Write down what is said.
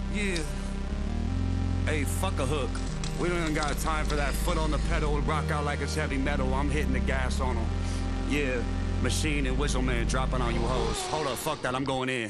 Yeah. Hey, fuck a hook. We don't even got time for that. Foot on the pedal, rock out like it's heavy metal. I'm hitting the gas on them. Yeah. Machine and Whistle Man dropping on you hoes. Hold up, fuck that, I'm going in.